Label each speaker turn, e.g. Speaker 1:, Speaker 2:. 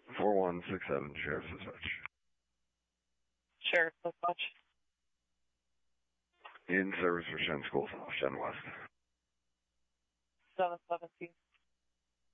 Speaker 1: 4167 Sheriff's Dispatch.
Speaker 2: Sheriff Dispatch.
Speaker 1: In service for Shen School, Shen West.
Speaker 2: 717.